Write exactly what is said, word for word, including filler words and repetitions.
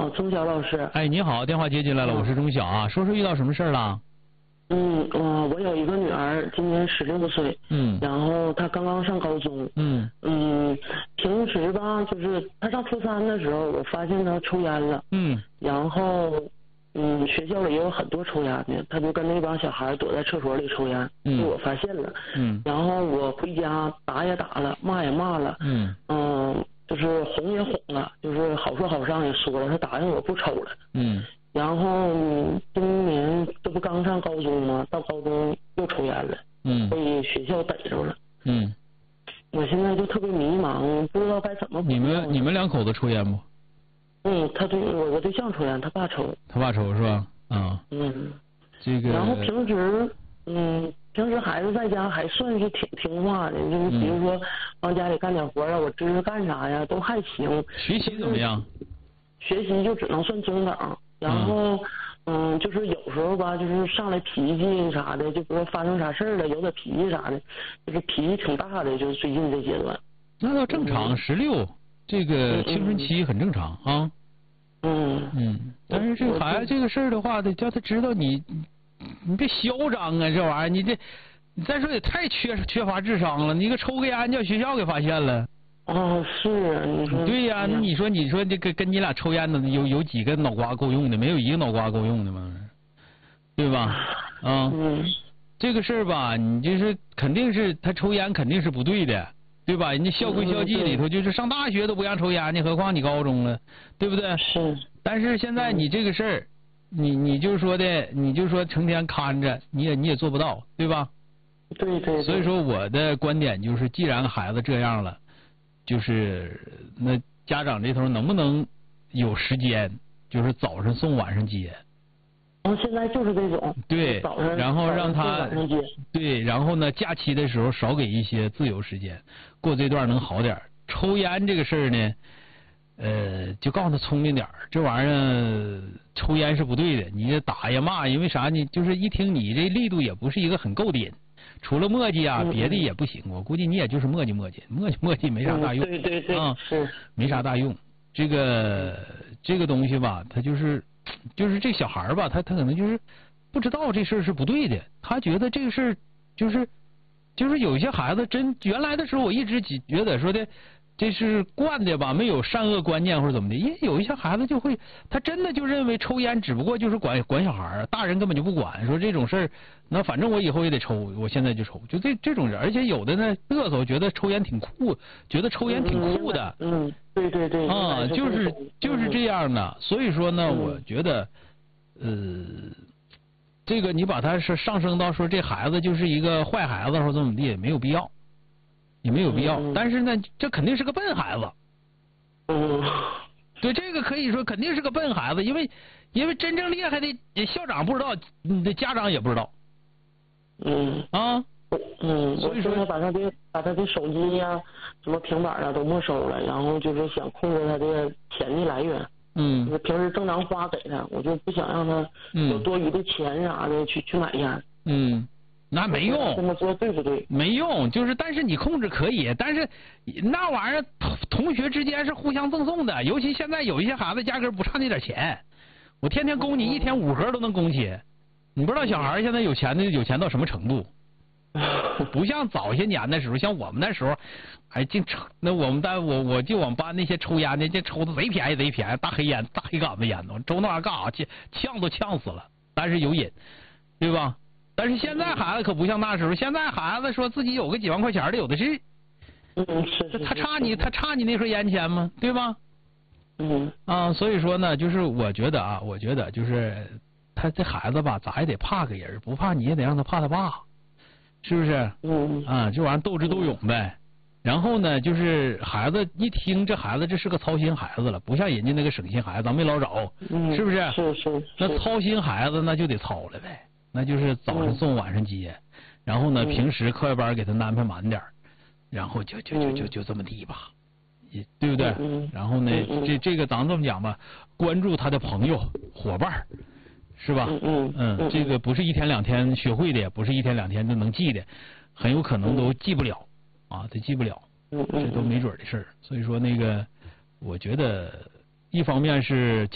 好，钟晓老师。 哎，你好，电话接进来了，我是钟晓啊，说说遇到什么事了？ 嗯，我我有一个女儿，今年十六岁， 嗯， 然后她刚刚上高中， 嗯嗯，平时吧，就是她上初三的时候，我发现她抽烟了， 嗯， 然后嗯，学校里也有很多抽烟的，她就跟那帮小孩躲在厕所里抽烟， 嗯， 被我发现了， 嗯， 然后我回家打也打了，骂也骂了， 嗯嗯，就是哄也哄了，就是好说好上也说了，她答应我不抽了， 嗯。 然后今年这不刚上高中吗？到高中又抽烟了， 嗯， 被学校逮着了。 嗯， 我现在就特别迷茫，不知道该怎么。 你们你们两口子抽烟不？ 嗯，他对我的对象抽烟，他爸抽。 他爸抽是吧？啊。 嗯。 这个。 然后平时，嗯，平时孩子在家还算是挺听话的，就是比如说帮家里干点活啊，我支持干啥呀，都还行。 学习怎么样？ 学习就只能算中等。然后，嗯，就是有时候吧，就是上来脾气啥的，就比如说发生啥事儿了，有点脾气啥的，就是脾气挺大的，就是最近这阶段。 那倒正常，十六，这个青春期很正常啊。 嗯。 嗯。但是这个孩子这个事儿的话，得叫他知道你，你别嚣张啊，这玩意儿，你这，你再说也太缺缺乏智商了，你个抽个烟叫学校给发现了。 哦，是啊，你说。 对呀、啊，那你说你说这个跟你俩抽烟的有有几个脑瓜够用的？没有一个脑瓜够用的吗？对吧？啊， 嗯， 这个事儿吧，你就是肯定是他抽烟肯定是不对的，对吧？人家校规校纪里头就是上大学都不让抽烟呢，何况你高中了，对不对？ 是。 但是现在你这个事儿，你你就说的，你就说成天看着，你也你也做不到，对吧？ 对对。 所以说我的观点就是，既然孩子这样了。就是那家长这头能不能有时间，就是早上送晚上接。 然后现在就是这种。 对。 早上。 然后让他。 晚上接。 对，然后呢，假期的时候少给一些自由时间，过这段能好点。抽烟这个事儿呢，呃，就告诉他聪明点，这玩意儿抽烟是不对的，你打呀骂，因为啥呢？就是一听你这力度也不是一个很够的。除了磨叽啊，别的也不行。我估计你也就是磨叽磨叽，磨叽磨叽没啥大用。 对对对。 啊， 是。 没啥大用。这个这个东西吧，他就是就是这小孩吧，他他可能就是不知道这事儿是不对的，他觉得这个事儿就是就是有一些孩子真原来的时候，我一直觉得说的这是惯的吧，没有善恶观念或者怎么的。因为有一些孩子就会，他真的就认为抽烟只不过就是管管小孩，大人根本就不管。说这种事儿，那反正我以后也得抽，我现在就抽，就这这种人。而且有的呢嘚瑟，觉得抽烟挺酷，觉得抽烟挺酷的。 嗯，对对对。 啊，就是就是这样的。所以说呢，我觉得，呃，这个你把他是上升到说这孩子就是一个坏孩子或者怎么地，也没有必要。也没有必要，但是呢，这肯定是个笨孩子。 嗯， 对，这个可以说肯定是个笨孩子，因为因为真正厉害的校长不知道，你的家长也不知道。 嗯。 啊。 嗯，所以说把他的把他的手机呀、什么平板啊都没收了，然后就是想控制他的钱的来源。 嗯。 就是平时正常花给他，我就不想让他有多余的钱啥的去去买烟。 嗯。那没用， 这么做对不对？ 没用，就是但是你控制可以，但是那玩意儿同同学之间是互相赠送的，尤其现在有一些孩子压根不差那点钱，我天天供你一天五盒都能供起，你不知道小孩现在有钱的有钱到什么程度，不像早些年的时候，像我们那时候，还净抽那我们班我我就我们班那些抽烟的，这抽的贼便宜贼便宜，大黑烟大黑杆子烟呢，抽那玩意儿干啥去？呛都呛死了，但是有瘾，对吧？但是现在孩子可不像那时候，现在孩子说自己有个几万块钱的有的是。 嗯，是是。 他差你他差你那盒烟钱吗？对吧？ 嗯。 啊，所以说呢，就是我觉得啊，我觉得就是他这孩子吧，咋也得怕个人，不怕你也得让他怕他爸，是不是？ 嗯。 啊，这玩意儿斗智斗勇呗。然后呢，就是孩子一听这孩子这是个操心孩子了，不像人家那个省心孩子，咱没捞着， 嗯、 是不是？ 是是。 那操心孩子那就得操了呗。那就是早上送晚上接，嗯、然后呢， 嗯、 平时课外班给他安排满点，然后就就就就就这么地吧，也对不对？ 嗯、 然后呢， 嗯、 这这个咱这么讲吧，关注他的朋友伙伴，是吧？ 嗯嗯嗯， 嗯这个不是一天两天学会的，也不是一天两天就能记的，很有可能都记不了，嗯、啊，他记不了， 嗯这都没准的事儿。所以说那个，我觉得一方面是。